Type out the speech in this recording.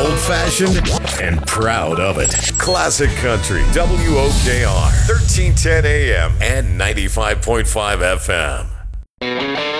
Old-fashioned and proud of it. Classic Country, WOKR, 1310 AM and 95.5 FM.